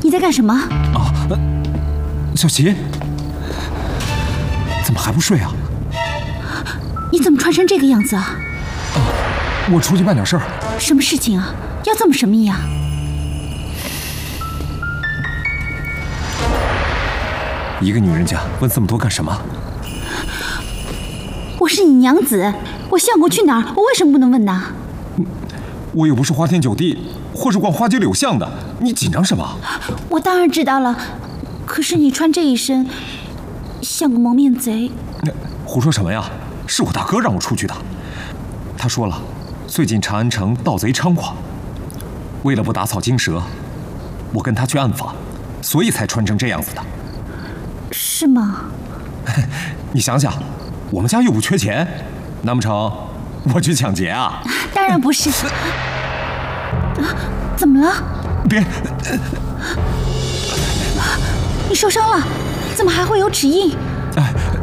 你在干什么？ 啊，小琪，怎么还不睡啊？ 你怎么穿成这个样子啊？ 我出去办点事儿。 什么事情啊？要这么神秘啊？ 一个女人家问这么多干什么？ 我是你娘子，我相公去哪儿，我为什么不能问呢？ 我又不是花天酒地，或是逛花街柳巷的，你紧张什么？ 我当然知道了，可是你穿这一身，像个蒙面贼。 胡说什么呀？是我大哥让我出去的。他说了，最近长安城盗贼猖狂，为了不打草惊蛇，我跟他去暗访，所以才穿成这样子的。 是吗？ 你想想，我们家又不缺钱，难不成我去抢劫啊？ 当然不是。怎么了？ 别！ 你受伤了？怎么还会有指印？